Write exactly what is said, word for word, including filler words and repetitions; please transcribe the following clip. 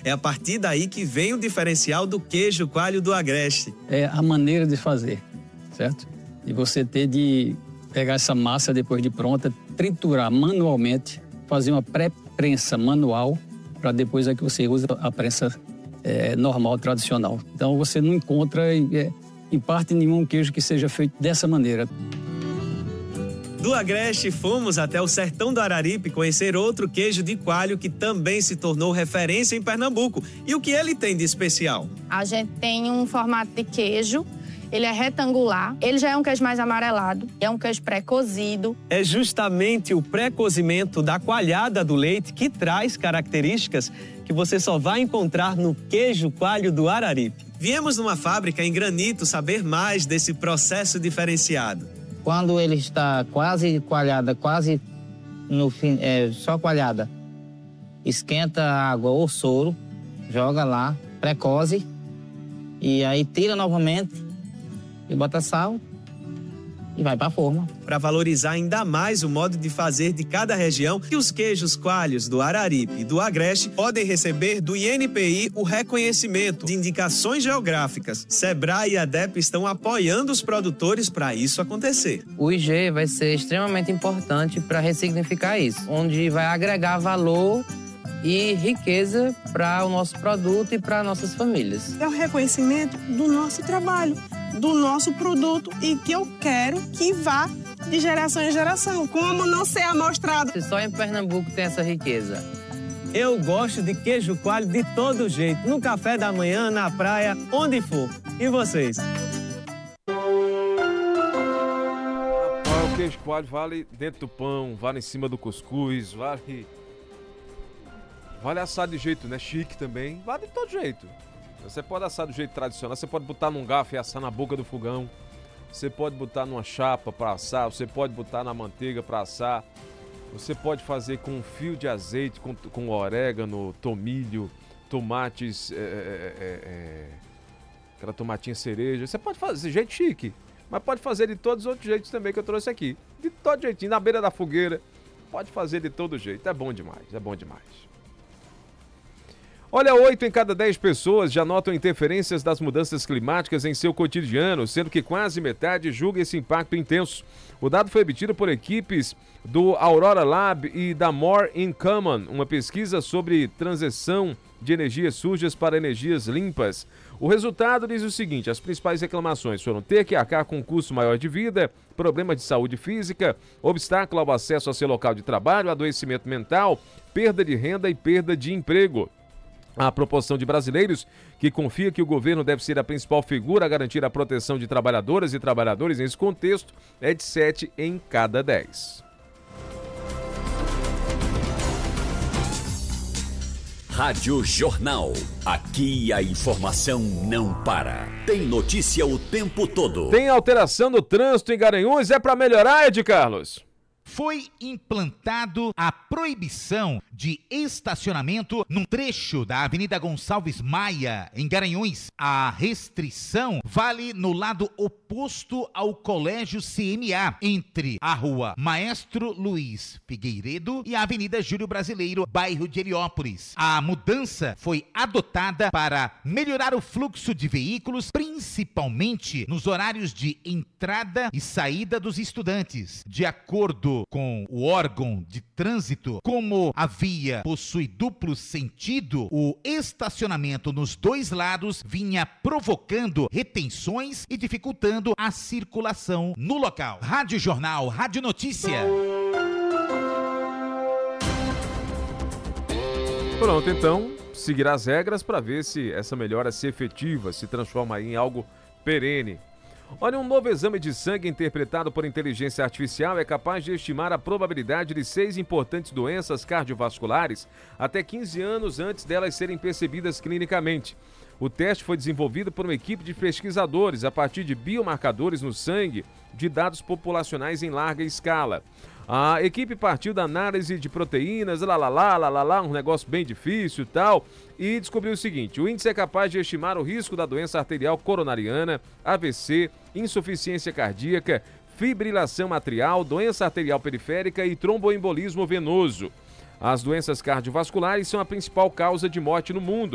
É a partir daí que vem o diferencial do queijo coalho do Agreste. É a maneira de fazer, certo? E você ter de pegar essa massa depois de pronta, triturar manualmente, fazer uma pré-prensa manual, para depois é que você usa a prensa é, normal, tradicional. Então você não encontra é, em parte nenhum queijo que seja feito dessa maneira. Do Agreste, fomos até o sertão do Araripe conhecer outro queijo de coalho que também se tornou referência em Pernambuco. E o que ele tem de especial? A gente tem um formato de queijo, ele é retangular, ele já é um queijo mais amarelado, é um queijo pré-cozido. É justamente o pré-cozimento da coalhada do leite que traz características que você só vai encontrar no queijo coalho do Araripe. Viemos numa fábrica em Granito saber mais desse processo diferenciado. Quando ele está quase coalhada, quase no fim, é, só coalhada, esquenta a água ou soro, joga lá, pré-coze, e aí tira novamente e bota sal e vai para a forma. Para valorizar ainda mais o modo de fazer de cada região, que os queijos coalhos do Araripe e do Agreste podem receber do I N P I o reconhecimento de indicações geográficas. Sebrae e ADEP estão apoiando os produtores para isso acontecer. O I G vai ser extremamente importante para ressignificar isso, onde vai agregar valor e riqueza para o nosso produto e para nossas famílias. É o reconhecimento do nosso trabalho, do nosso produto, e que eu quero que vá de geração em geração. Como não ser amostrado? Só em Pernambuco tem essa riqueza. Eu gosto de queijo coalho de todo jeito, no café da manhã, na praia, onde for. E vocês? O queijo coalho vale dentro do pão, vale em cima do cuscuz, vale... Vale assar de jeito, né? Chique também. Vale de todo jeito. Você pode assar do jeito tradicional, você pode botar num garfo e assar na boca do fogão. Você pode botar numa chapa para assar, você pode botar na manteiga para assar. Você pode fazer com um fio de azeite, com, com orégano, tomilho, tomates, é, é, é, aquela tomatinha cereja. Você pode fazer de jeito chique, mas pode fazer de todos os outros jeitos também que eu trouxe aqui. De todo jeitinho, na beira da fogueira. Pode fazer de todo jeito. É bom demais, é bom demais. Olha, oito em cada dez pessoas já notam interferências das mudanças climáticas em seu cotidiano, sendo que quase metade julga esse impacto intenso. O dado foi obtido por equipes do Aurora Lab e da More in Common, uma pesquisa sobre transição de energias sujas para energias limpas. O resultado diz o seguinte: as principais reclamações foram ter que arcar com um custo maior de vida, problemas de saúde física, obstáculo ao acesso ao seu local de trabalho, adoecimento mental, perda de renda e perda de emprego. A proporção de brasileiros que confia que o governo deve ser a principal figura a garantir a proteção de trabalhadoras e trabalhadores nesse contexto é de sete em cada dez. Rádio Jornal. Aqui a informação não para. Tem notícia o tempo todo. Tem alteração no trânsito em Garanhuns? É para melhorar, Ed Carlos? Foi implantado a proibição de estacionamento num trecho da Avenida Gonçalves Maia, em Garanhuns. A restrição vale no lado oposto ao Colégio C M A, entre a Rua Maestro Luiz Figueiredo e a Avenida Júlio Brasileiro, bairro de Heliópolis. A mudança foi adotada para melhorar o fluxo de veículos, principalmente nos horários de entrada e saída dos estudantes. De acordo com o órgão de trânsito, como a via possui duplo sentido, o estacionamento nos dois lados vinha provocando retenções e dificultando a circulação no local. Rádio Jornal, Rádio Notícia. Pronto, então, seguir as regras para ver se essa melhora se efetiva, se transforma em algo perene. Olha, um novo exame de sangue interpretado por inteligência artificial é capaz de estimar a probabilidade de seis importantes doenças cardiovasculares até quinze anos antes delas serem percebidas clinicamente. O teste foi desenvolvido por uma equipe de pesquisadores a partir de biomarcadores no sangue de dados populacionais em larga escala. A equipe partiu da análise de proteínas, lá, lá, lá, lá, lá, lá, um negócio bem difícil e tal, e descobriu o seguinte: o índice é capaz de estimar o risco da doença arterial coronariana, A V C, insuficiência cardíaca, fibrilação atrial, doença arterial periférica e tromboembolismo venoso. As doenças cardiovasculares são a principal causa de morte no mundo.